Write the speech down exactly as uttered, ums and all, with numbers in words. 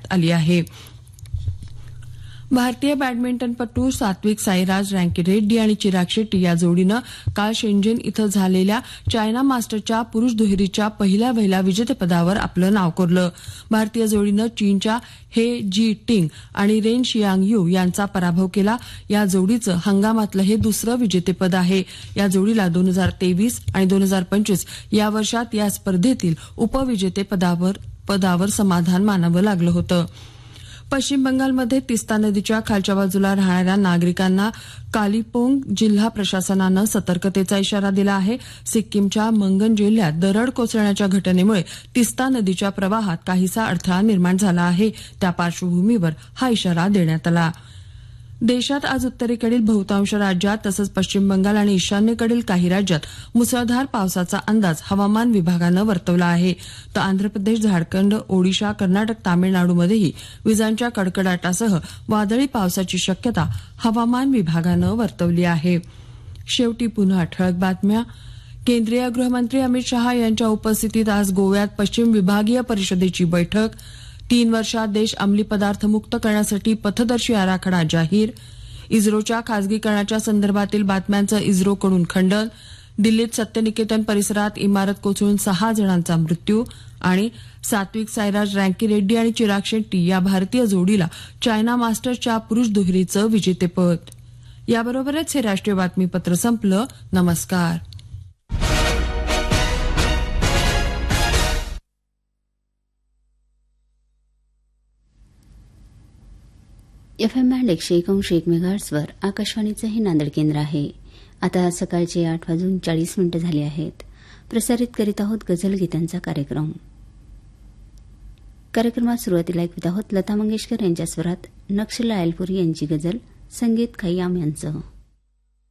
देण्यात आली आहे. भारतीय बॅडमिंटनपटू सात्विक साईराज रँकीरेड्डी आणि चिराग शेट्टी या जोडीनं काल शेंजेन इथं झालेल्या चायना मास्टरच्या पुरुष दुहेरीच्या पहिल्या वहिल्या विजेतेपदावर आपलं नाव कोरलं. भारतीय जोडीनं चीनच्या हे जी टिंग आणि रेन शियांग यू यांचा पराभव केला. या जोडीचं हंगामातलं हे दुसरं विजेतेपद आहे. या जोडीला दोन हजार तेवीस आणि दोन हजार पंचवीस या वर्षात या स्पर्धेतील उपविजेतेपदावर पदावर समाधान मानावं लागलं होतं. पश्चिम बंगालमध्ये तिस्ता नदीच्या खालच्या बाजूला राहणाऱ्या नागरिकांना कालिपोंग जिल्हा प्रशासनानं सतर्कतेचा इशारा दिला आहे. सिक्कीमच्या मंगन जिल्ह्यात दरड कोसळण्याच्या घटनेमुळे तिस्ता नदीच्या प्रवाहात काहीसा अडथळा निर्माण झाला आहे. त्या पार्श्वभूमीवर हा इशारा देण्यात आला. देशात आज उत्तरेकडील बहुतांश राज्यात तसंच पश्चिम बंगाल आणि ईशान्येकडील काही राज्यात मुसळधार पावसाचा अंदाज हवामान विभागानं वर्तवला आहे. तर आंध्र प्रदेश, झारखंड, ओडिशा, कर्नाटक, तामिळनाडूमध्येही विजांच्या कडकडाटासह वादळी पावसाची शक्यता हवामान विभागानं वर्तवली आहे. शेवटी पुन्हा ठळक बातम्या. केंद्रीय गृहमंत्री अमित शहा यांच्या उपस्थितीत आज गोव्यात पश्चिम विभागीय परिषदेची बैठक. तीन वर्षात देश अंमली पदार्थ मुक्त करण्यासाठी पथदर्शी आराखडा जाहीर. इस्रोच्या खासगीकरणाच्या संदर्भातील बातम्यांचं इस्रोकडून खंडन. दिल्लीत सत्यनिकेतन परिसरात इमारत कोसळून सहा जणांचा मृत्यू. आणि सात्विक साईराज रँकीरेड्डी आणि चिराग शेट्टी या भारतीय जोडीला चायना मास्टर्सच्या पुरुष दुहेरीचं विजेतेपद. याबरोबरच हे राष्ट्रीय बातमीपत्र संपलं. नमस्कार. एफ एम बँड एकशे एकोणऐंशी एक मेगाहर्ट्झवर आकाशवाणीचं हे नांदेड केंद्र आहे. आता सकाळचे आठ वाजून चाळीस मिनिटं झाली आहेत. प्रसारित करीत आहोत गझल गीतांचा कार्यक्रम. कार्यक्रमात सुरुवातीला ऐकवित आहोत लता मंगेशकर यांच्या स्वरात नक्षला अलपुरी यांची गझल, संगीत खय्याम यांचं.